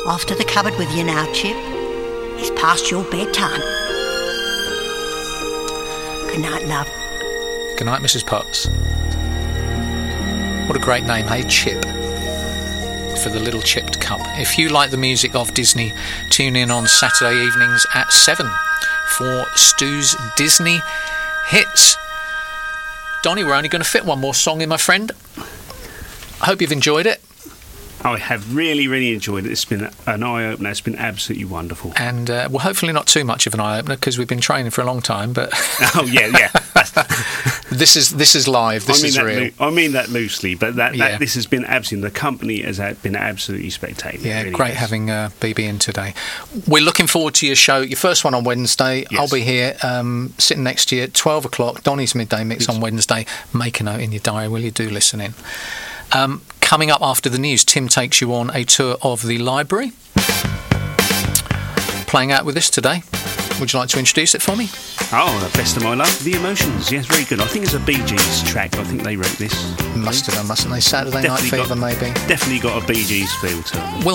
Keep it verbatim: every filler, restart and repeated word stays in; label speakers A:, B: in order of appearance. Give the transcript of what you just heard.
A: Off to the cupboard with you now, Chip. It's past your bedtime. Good night, love.
B: Good night, Missus Potts. What a great name, hey, Chip. For the little chipped cup. If you like the music of Disney, tune in on Saturday evenings at seven for Stu's Disney Hits. Donnie, we're only going to fit one more song in, my friend. I hope you've enjoyed it.
C: I have really, really enjoyed it. It's been an eye-opener. It's been absolutely wonderful.
B: And, uh, well, hopefully not too much of an eye-opener because we've been training for a long time, but...
C: Oh, yeah, yeah.
B: this is this is live. This
C: I mean
B: is
C: that
B: real.
C: Lo- I mean that loosely, but that, that
B: Yeah.
C: this has been absolutely... The company has been absolutely spectacular.
B: Yeah,
C: really
B: great
C: has.
B: having uh, B B in today. We're looking forward to your show. Your first one on Wednesday.
C: Yes.
B: I'll be here um, sitting next to you at twelve o'clock. Donnie's Midday Mix on Wednesday. Make a note in your diary, will you? Do listen in. Um, coming up after the news, Tim takes you on a tour of the library. Playing out with us today. Would you like to introduce it for me?
C: Oh, the best of my love, The Emotions. Yes, very good. I think it's a Bee Gees track. I think they wrote this.
B: Must have done, mustn't they? Saturday Night
C: Definitely
B: Fever,
C: got-
B: maybe.
C: Definitely got a Bee Gees feel to it.
B: Will